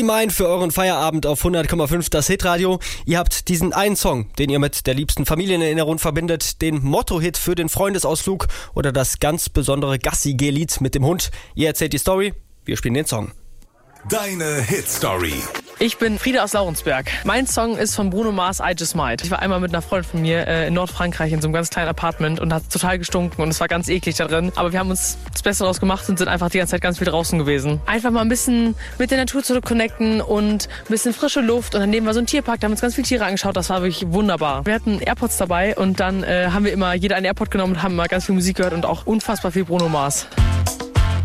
Mein für euren Feierabend auf 100,5 das Hitradio. Ihr habt diesen einen Song, den ihr mit der liebsten Familie in Erinnerung verbindet, den Motto-Hit für den Freundesausflug oder das ganz besondere Gassi-Geh-Lied mit dem Hund. Ihr erzählt die Story, wir spielen den Song. Deine Hit-Story. Ich bin Frieda aus Laurensberg. Mein Song ist von Bruno Mars, I Just Might. Ich war einmal mit einer Freundin von mir in Nordfrankreich in so einem ganz kleinen Apartment und hat total gestunken und es war ganz eklig da drin. Aber wir haben uns das Beste daraus gemacht und sind einfach die ganze Zeit ganz viel draußen gewesen. Einfach mal ein bisschen mit der Natur zu connecten und ein bisschen frische Luft. Und daneben war so ein Tierpark, da haben wir uns ganz viele Tiere angeschaut. Das war wirklich wunderbar. Wir hatten AirPods dabei und dann haben wir immer jeder einen AirPod genommen und haben mal ganz viel Musik gehört und auch unfassbar viel Bruno Mars.